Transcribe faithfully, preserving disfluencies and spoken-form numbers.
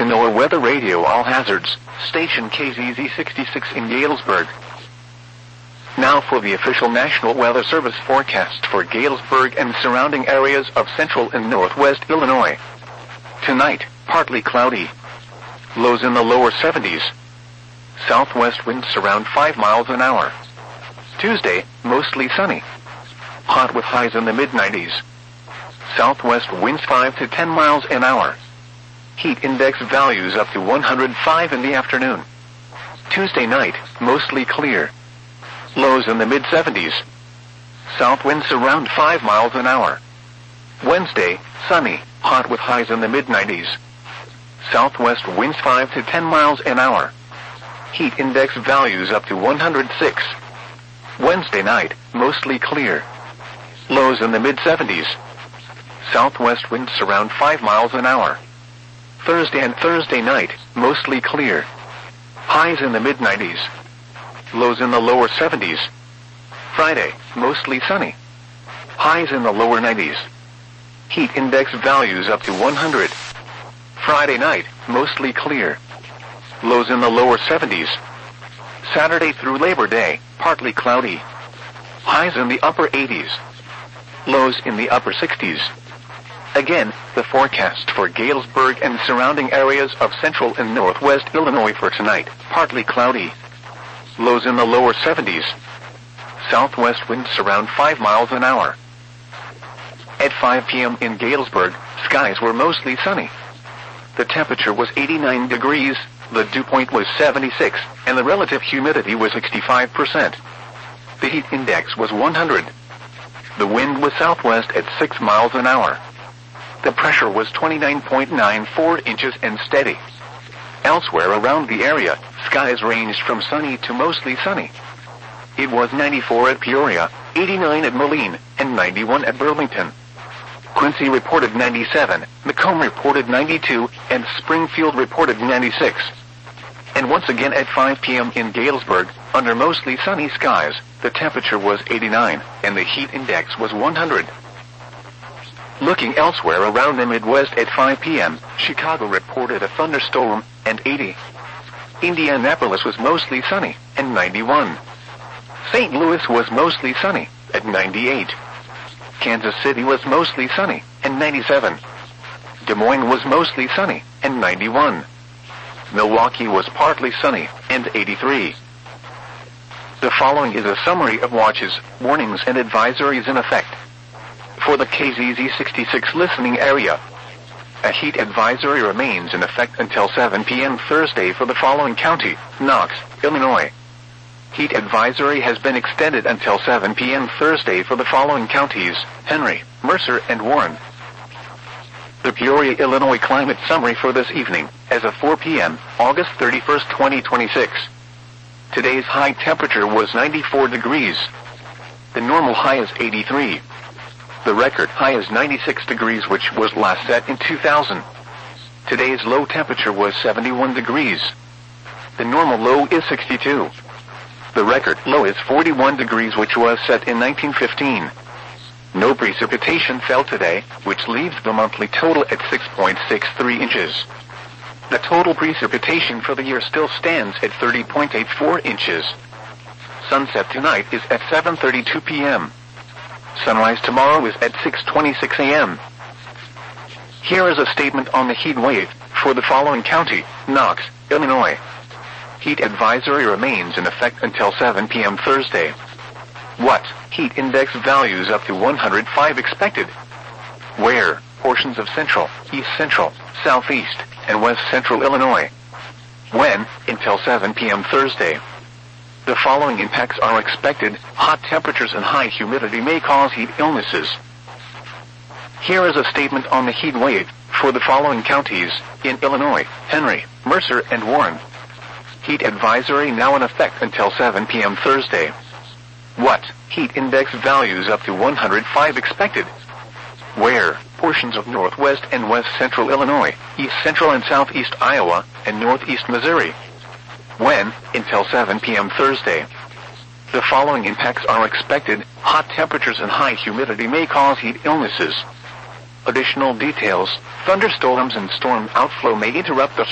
NOAA Weather Radio All Hazards, station K Z Z sixty-six in Galesburg. Now for the official National Weather Service forecast for Galesburg and surrounding areas of central and northwest Illinois. Tonight, partly cloudy. Lows in the lower seventies. Southwest winds around five miles an hour. Tuesday, mostly sunny. Hot with highs in the mid nineties. Southwest winds five to ten miles an hour. Heat index values up to one hundred five in the afternoon. Tuesday night, mostly clear. Lows in the mid seventies. South winds around five miles an hour. Wednesday, sunny, hot with highs in the mid nineties. Southwest winds five to ten miles an hour. Heat index values up to one hundred six. Wednesday night, mostly clear. Lows in the mid seventies. Southwest winds around five miles an hour. Thursday and Thursday night, mostly clear. Highs in the mid nineties. Lows in the lower seventies. Friday, mostly sunny. Highs in the lower nineties. Heat index values up to one hundred. Friday night, mostly clear. Lows in the lower seventies. Saturday through Labor Day, partly cloudy. Highs in the upper eighties. Lows in the upper sixties. Again, the forecast for Galesburg and surrounding areas of central and northwest Illinois for tonight, partly cloudy. Lows in the lower seventies. Southwest winds around five miles an hour. At five p.m. in Galesburg, skies were mostly sunny. The temperature was eighty-nine degrees, the dew point was seventy-six, and the relative humidity was sixty-five percent. The heat index was one hundred. The wind was southwest at six miles an hour. The pressure was twenty-nine point nine four inches and steady. Elsewhere around the area, skies ranged from sunny to mostly sunny. It was ninety-four at Peoria, eighty-nine at Moline, and ninety-one at Burlington. Quincy reported ninety-seven, Macomb reported ninety-two, and Springfield reported ninety-six. And once again at five p.m. in Galesburg, under mostly sunny skies, the temperature was eighty-nine, and the heat index was one hundred. Looking elsewhere around the Midwest at five p.m., Chicago reported a thunderstorm, and eighty. Indianapolis was mostly sunny, and ninety-one. Saint Louis was mostly sunny, at ninety-eight. Kansas City was mostly sunny, and ninety-seven. Des Moines was mostly sunny, and ninety-one. Milwaukee was partly sunny, and eighty-three. The following is a summary of watches, warnings, and advisories in effect. For the K Z Z sixty-six listening area, a heat advisory remains in effect until seven p.m. Thursday for the following county: Knox, Illinois. Heat advisory has been extended until seven p.m. Thursday for the following counties: Henry, Mercer, and Warren. The Peoria, Illinois climate summary for this evening, as of four p.m., August thirty-first, twenty twenty-six. Today's high temperature was ninety-four degrees. The normal high is eighty-three. The record high is ninety-six degrees, which was last set in two thousand. Today's low temperature was seventy-one degrees. The normal low is sixty-two. The record low is forty-one degrees, which was set in nineteen fifteen. No precipitation fell today, which leaves the monthly total at six point six three inches. The total precipitation for the year still stands at thirty point eight four inches. Sunset tonight is at seven thirty-two p.m. Sunrise tomorrow is at six twenty-six a.m. Here is a statement on the heat wave for the following county: Knox, Illinois. Heat advisory remains in effect until seven p.m. Thursday. What? Heat index values up to one hundred five expected. Where? Portions of central, east central, southeast, and west central Illinois. When? Until seven p.m. Thursday. The following impacts are expected: hot temperatures and high humidity may cause heat illnesses. Here is a statement on the heat wave for the following counties in Illinois: Henry, Mercer, and Warren. Heat advisory now in effect until seven p.m. Thursday. What? Heat index values up to one hundred five expected. Where? Portions of northwest and west central Illinois, east central and southeast Iowa, and northeast Missouri. When? Until seven p.m. Thursday. The following impacts are expected: hot temperatures and high humidity may cause heat illnesses. Additional details: thunderstorms and storm outflow may interrupt the